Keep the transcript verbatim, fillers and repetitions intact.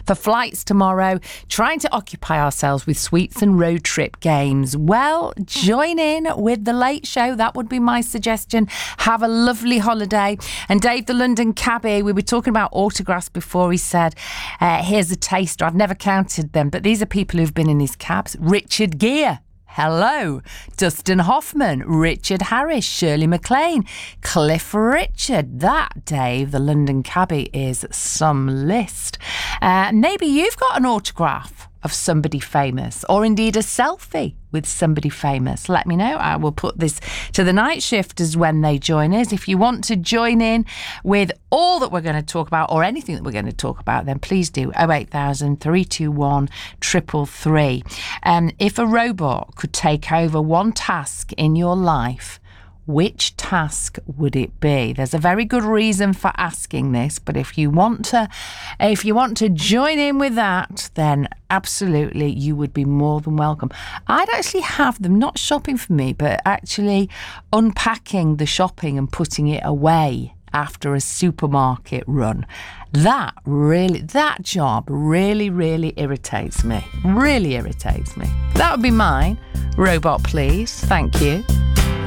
for flights tomorrow, trying to occupy ourselves with sweets and road trip games. Well, join in with The Late Show. That would be my suggestion. Have a lovely holiday. And Dave, the London cabbie, we were talking about autographs before. He said, uh, here's a taster. I've never counted them, but these are people who've been in his cabs. Richard Gere. Hello. Dustin Hoffman, Richard Harris, Shirley MacLaine, Cliff Richard. That, Dave, the London cabbie, is some list. Uh, maybe you've got an autograph of somebody famous, or indeed a selfie with somebody famous. Let me know. I will put this to the night shifters when they join us. If you want to join in with all that we're going to talk about, or anything that we're going to talk about, then please do oh eight thousand, three two one, three three three. Um, if a robot could take over one task in your life, which task would it be? There's a very good reason for asking this, but if you want to, if you want to join in with that, then absolutely you would be more than welcome. I'd actually have them not shopping for me, but actually unpacking the shopping and putting it away after a supermarket run. That really, that job really, really irritates me. Really irritates me. That would be mine. Robot, please. Thank you.